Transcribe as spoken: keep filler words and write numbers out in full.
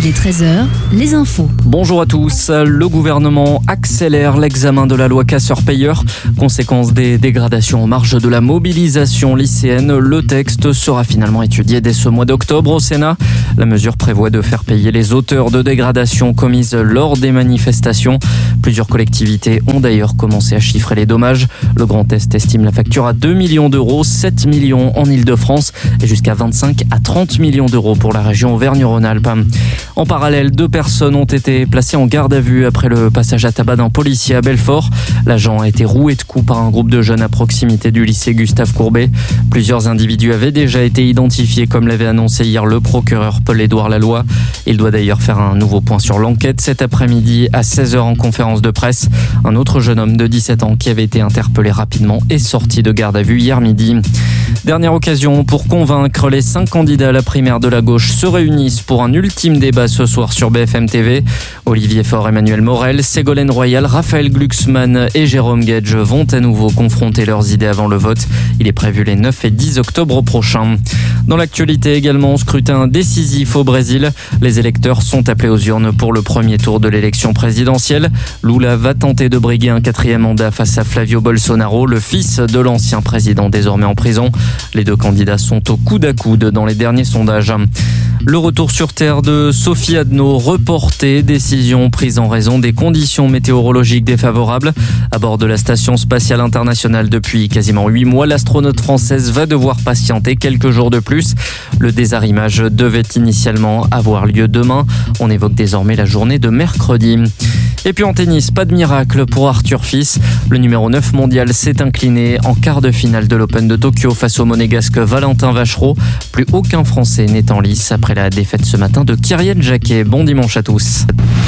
Il est treize heures, les infos. Bonjour à tous. Le gouvernement accélère l'examen de la loi casseurs-payeurs. Conséquence des dégradations en marge de la mobilisation lycéenne, le texte sera finalement étudié dès ce mois d'octobre au Sénat. La mesure prévoit de faire payer les auteurs de dégradations commises lors des manifestations. Plusieurs collectivités ont d'ailleurs commencé à chiffrer les dommages. Le Grand Est estime la facture à deux millions d'euros, sept millions en Ile-de-France et jusqu'à vingt-cinq à trente millions d'euros pour la région Auvergne-Rhône-Alpes. En parallèle, deux personnes ont été placées en garde à vue après le passage à tabac d'un policier à Belfort. L'agent a été roué de coups par un groupe de jeunes à proximité du lycée Gustave Courbet. Plusieurs individus avaient déjà été identifiés, comme l'avait annoncé hier le procureur Paul-Édouard Laloy. Il doit d'ailleurs faire un nouveau point sur l'enquête cet après-midi à seize heures en conférence de presse. Un autre jeune homme de dix-sept ans qui avait été interpellé rapidement est sorti de garde à vue hier midi. Dernière occasion pour convaincre les cinq candidats à la primaire de la gauche se réunissent pour un ultime débat ce soir sur B F M T V. Olivier Faure, Emmanuel Morel, Ségolène Royal, Raphaël Glucksmann et Jérôme Guedj vont à nouveau confronter leurs idées avant le vote. Il est prévu les neuf et dix octobre prochains. Dans l'actualité également, scrutin décisif au Brésil. Les électeurs sont appelés aux urnes pour le premier tour de l'élection présidentielle. Lula va tenter de briguer un quatrième mandat face à Flavio Bolsonaro, le fils de l'ancien président désormais en prison. Les deux candidats sont au coude à coude dans les derniers sondages. Le retour sur Terre de Sophie Adno reporté, décision prise en raison des conditions météorologiques défavorables. À bord de la Station spatiale internationale depuis quasiment huit mois, l'astronaute française va devoir patienter quelques jours de plus. Le désarrimage devait initialement avoir lieu demain. On évoque désormais la journée de mercredi. Et puis en tennis, pas de miracle pour Arthur Fils. Le numéro neuf mondial s'est incliné en quart de finale de l'Open de Tokyo face au monégasque Valentin Vachereau. Plus aucun Français n'est en lice après la défaite ce matin de Kyrian Jacquet. Bon dimanche à tous.